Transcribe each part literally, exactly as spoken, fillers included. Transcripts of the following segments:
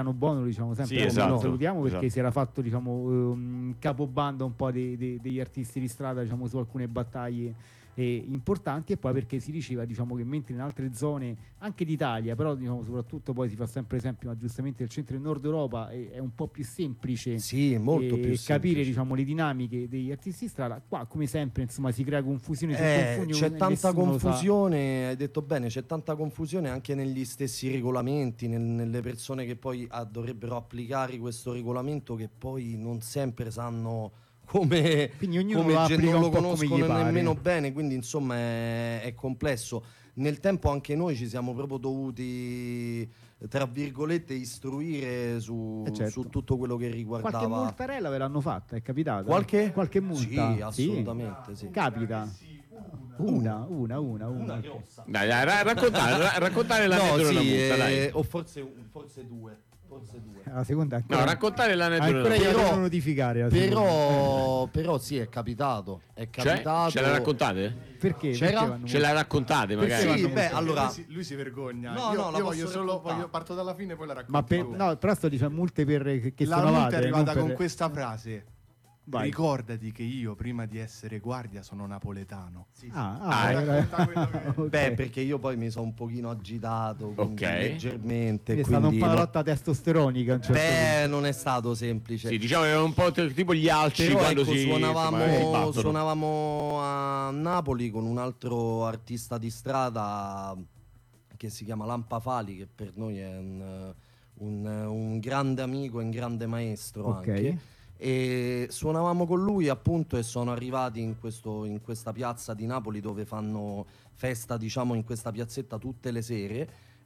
Buono, lo diciamo sempre, sì, lo esatto, salutiamo perché esatto. si era fatto, diciamo, um, capobanda un po' dei, dei, degli artisti di strada, diciamo, su alcune battaglie eh, importanti, e poi perché si diceva, diciamo, che mentre in altre zone anche d'Italia, però diciamo soprattutto poi si fa sempre esempio, ma giustamente il centro e il nord Europa è, è un po' più semplice, sì, molto eh, più semplice, capire, diciamo, le dinamiche degli artisti di strada. Qua come sempre, insomma, si crea confusione, eh, c'è tanta confusione, hai detto bene, c'è tanta confusione anche negli stessi regolamenti, nel, nelle persone che poi ah, dovrebbero applicare questo regolamento, che poi non sempre sanno come, come lo, non lo conoscono nemmeno bene, quindi insomma è, è complesso. Nel tempo anche noi ci siamo proprio dovuti, tra virgolette, istruire su, eh certo. su tutto quello che riguardava. Qualche multarella ve l'hanno fatta, è capitato? Qualche? Qualche multa? Sì, assolutamente sì. Sì. Capita? Una, una, una, una. grossa. Dai, dai, raccontare, raccontare l'aneddoto no, sì, della multa, dai. Eh, o forse, forse due. Forse due. La seconda ancora, no, raccontare l'aneddoto ancora io devo notificare. Però, però sì, è capitato. È capitato. Cioè, ce la raccontate? Perché? C'era? Ce la raccontate magari? Sì, beh, allora lui si, lui si vergogna. No, io, no, io voglio solo voglio, parto dalla fine e poi la racconto. Ma per, no, però sto dicendo multe per che, che la suonavate, multa è arrivata per... con questa frase. Vai. Ricordati che io prima di essere guardia sono napoletano. Sì, sì. Ah, ah, ah, era... okay. Beh, perché io poi mi sono un pochino agitato, okay. leggermente. È quindi stata un po' la no... lotta testosteronica. Certo Beh, punto. Non è stato semplice. Sì, diciamo era un po' tipo gli alci. Però, quando ecco, si suonavamo, suonavamo a Napoli con un altro artista di strada che si chiama Lampa Fali, che per noi è un, un, un grande amico e un grande maestro, okay. anche. E suonavamo con lui appunto e sono arrivati in, questo, in questa piazza di Napoli dove fanno festa, diciamo, in questa piazzetta tutte le sere,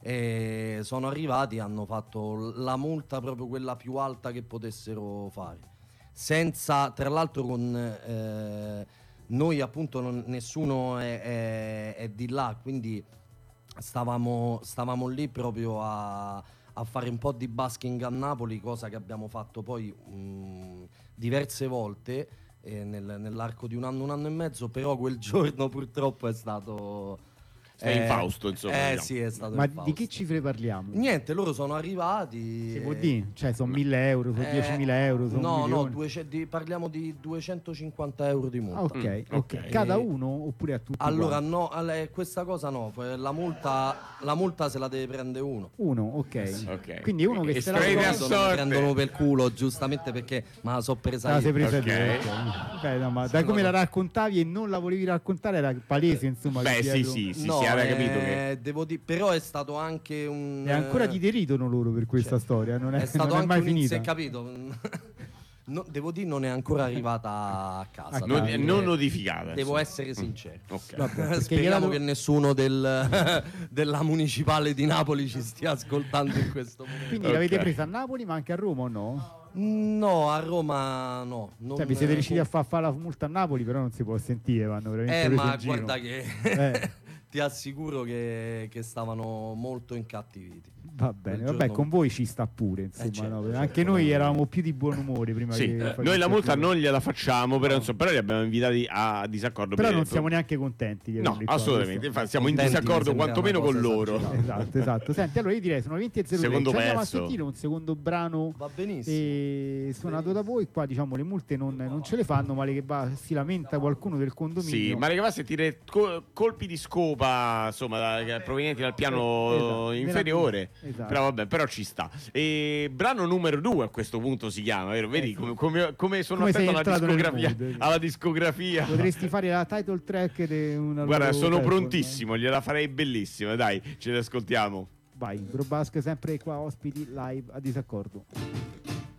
e sono arrivati e hanno fatto la multa proprio quella più alta che potessero fare, senza, tra l'altro con eh, noi appunto non, nessuno è, è, è di là, quindi stavamo, stavamo lì proprio a a fare un po' di busking a Napoli, cosa che abbiamo fatto poi mh, diverse volte eh, nel, nell'arco di un anno, un anno e mezzo, però quel giorno purtroppo è stato... È eh, infausto, insomma. Eh diciamo. sì, è stato Ma infausto. di che cifre parliamo? Niente, loro sono arrivati... Si può dire? Cioè sono mille euro, sono eh, diecimila euro, sono no, un no, duecento, di, parliamo di duecentocinquanta euro di multa. Ah, ok, mm, ok. okay. Cada uno oppure a tutti? Allora quanti? no, alle, questa cosa no, la multa, la multa se la deve prendere uno. Uno, ok. okay. Quindi uno che e se la prendono, prendono per culo, giustamente perché ma la so presa io. sei presa okay. okay. Beh, no, ma da come la raccontavi e non la volevi raccontare era palese, insomma. Beh, sì, sì, sì, no, si era eh, capito che... devo dire, però è stato anche un... E ancora ti deridono loro per questa cioè, storia, non è, è stato non è anche mai un finita. inse- capito? No, devo dire non è ancora arrivata a casa. Non, dai, non notificata. Devo insomma. essere sincero. Okay. Vabbè, speriamo dato... che nessuno del, della municipale di Napoli ci stia ascoltando in questo momento. Quindi okay. l'avete presa a Napoli ma anche a Roma o no? No, a Roma no. Non cioè vi siete riusciti a far fare la multa a Napoli, però non si può sentire, vanno veramente Eh ma in giro. guarda che eh. ti assicuro che, che stavano molto incattiviti. Va bene, Quel vabbè, giorno... con voi ci sta pure, insomma, eh certo, no? certo, anche noi eravamo più di buon umore prima sì. che eh, noi la multa non gliela facciamo, però, insomma, però li abbiamo invitati a disaccordo. Però per... non siamo neanche contenti di no, assolutamente, infatti siamo in disaccordo quantomeno con loro. Esatto, esatto. Senti, allora io direi sono venti e zero tre, secondo ci andiamo a pezzo. sentire un secondo brano. Va benissimo. E suonato da voi, qua diciamo le multe non, non ce le fanno, male che va si lamenta qualcuno del condominio. Sì, male che va a sentire co- colpi di scopa, insomma, da, provenienti dal piano esatto, inferiore. Esatto. Però vabbè, però ci sta. E brano numero due a questo punto si chiama, vero? Vedi come, come, come sono come attento alla discografia, mood, alla discografia. Potresti fare la title track di una Guarda, sono telefono, prontissimo, no? Gliela farei bellissima, dai, ce l'ascoltiamo. Vai, Grobasco sempre qua ospiti live a disaccordo.